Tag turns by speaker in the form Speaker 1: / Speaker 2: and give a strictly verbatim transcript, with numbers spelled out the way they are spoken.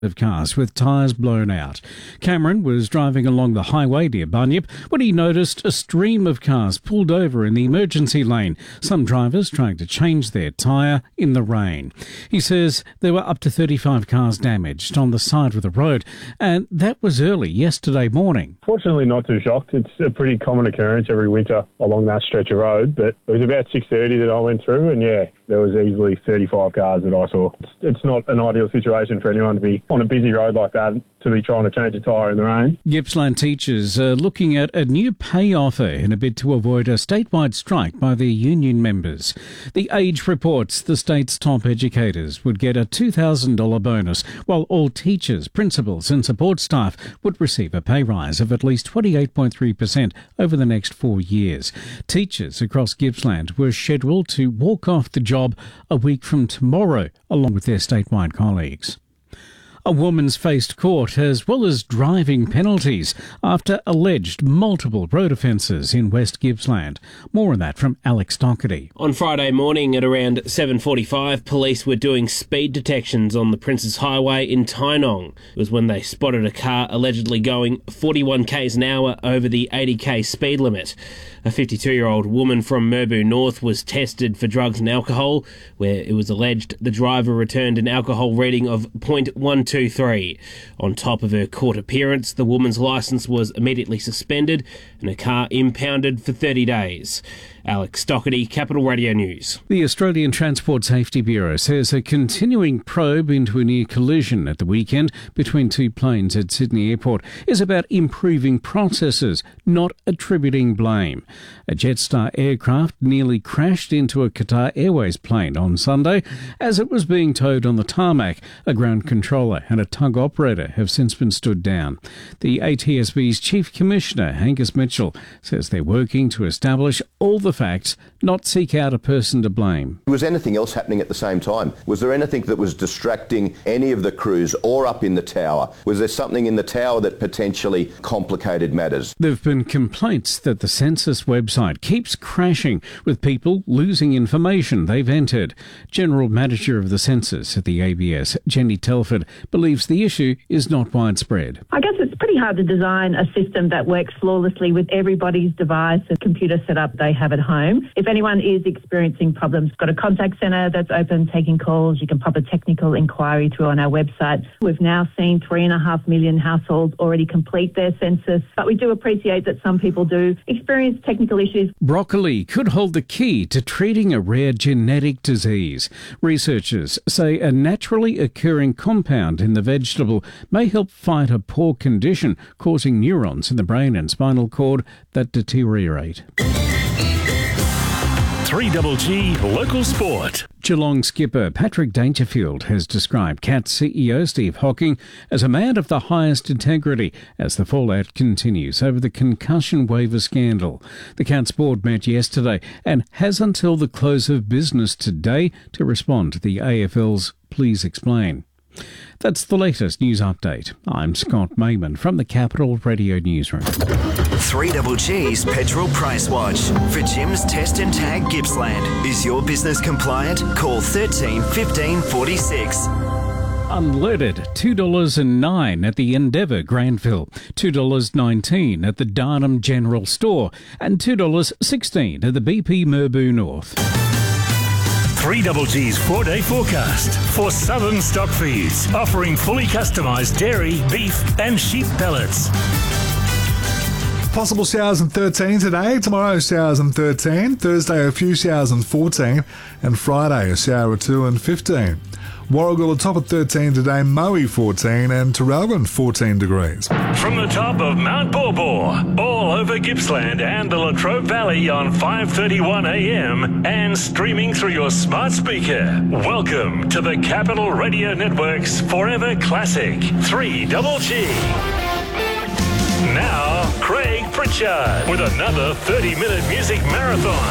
Speaker 1: of cars with tyres blown out. Cameron was driving along the highway near Bunyip when he noticed a stream of cars pulled over in the emergency lane, some drivers trying to change their tyre in the rain. He says there were up to thirty-five cars damaged on the side of the road, and that was early yesterday morning.
Speaker 2: Fortunately, not too shocked. It's a pretty common occurrence every winter along that stretch of road, but it was about six thirty that I went through, and yeah, there was easily thirty-five cars that I saw. It's not an ideal situation for anyone to be on a busy road like that, to be trying to change a tyre in the rain.
Speaker 1: Gippsland teachers are looking at a new pay offer in a bid to avoid a statewide strike by their union members. The Age reports the state's top educators would get a two thousand dollars bonus, while all teachers, principals and support staff would receive a pay rise of at least twenty-eight point three percent over the next four years. Teachers across Gippsland were scheduled to walk off the job a week from tomorrow, along with their statewide colleagues. A woman's faced court as well as driving penalties after alleged multiple road offences in West Gippsland. More on that from Alex Doherty.
Speaker 3: On Friday morning at around seven forty-five, police were doing speed detections on the Princes Highway in Tynong. It was when they spotted a car allegedly going forty-one k's an hour over the eighty k speed limit. A fifty-two-year-old woman from Merbau North was tested for drugs and alcohol, where it was alleged the driver returned an alcohol reading of zero point one two three. On top of her court appearance, the woman's licence was immediately suspended and her car impounded for thirty days. Alex Doherty, Capital Radio News.
Speaker 1: The Australian Transport Safety Bureau says a continuing probe into a near collision at the weekend between two planes at Sydney Airport is about improving processes, not attributing blame. A Jetstar aircraft nearly crashed into a Qatar Airways plane on Sunday as it was being towed on the tarmac. A ground controller and a tug operator have since been stood down. The A T S B's Chief Commissioner, Angus Mitchell, says they're working to establish all the facts, not seek out a person to blame.
Speaker 4: Was anything else happening at the same time? Was there anything that was distracting any of the crews or up in the tower? Was there something in the tower that potentially complicated matters?
Speaker 1: There have been complaints that the census website keeps crashing with people losing information they've entered. General Manager of the Census at the A B S, Jenny Telford, believes the issue is not widespread.
Speaker 5: I guess it's pretty hard to design a system that works flawlessly with everybody's device and computer setup they have at home. If anyone is experiencing problems, got a contact centre that's open taking calls. You can pop a technical inquiry through on our website. We've now seen three and a half million households already complete their census, but we do appreciate that some people do experience technical issues.
Speaker 1: Broccoli could hold the key to treating a rare genetic disease. Researchers say a naturally occurring compound in the vegetable may help fight a poor condition causing neurons in the brain and spinal cord that deteriorate.
Speaker 6: three G G Local Sport.
Speaker 1: Geelong skipper Patrick Dangerfield has described Cats C E O Steve Hocking as a man of the highest integrity as the fallout continues over the concussion waiver scandal. The Cats board met yesterday and has until the close of business today to respond to the A F L's Please Explain. That's the latest news update. I'm Scott Mayman from the Capital Radio Newsroom.
Speaker 7: three G G's Petrol Price Watch. For Jim's Test and Tag Gippsland. Is your business compliant? Call thirteen fifteen forty-six.
Speaker 1: Unleaded, two dollars nine at the Endeavour Granville, two dollars nineteen at the Darnham General Store, and two dollars sixteen at the B P Merbau North.
Speaker 6: three G G's four-day forecast for Southern Stock Feeds, offering fully customised dairy, beef and sheep pellets.
Speaker 8: Possible showers and thirteen today, tomorrow showers and thirteen, Thursday a few showers and fourteen, and Friday a shower or two and fifteen. Warragul atop at thirteen today, Moe fourteen and Terrelgan fourteen degrees.
Speaker 6: From the top of Mount Borbor, all over Gippsland and the Latrobe Valley on five thirty-one a m and streaming through your smart speaker. Welcome to the Capital Radio Network's Forever Classic three G G. Now, Craig Pritchard with another thirty minute music marathon.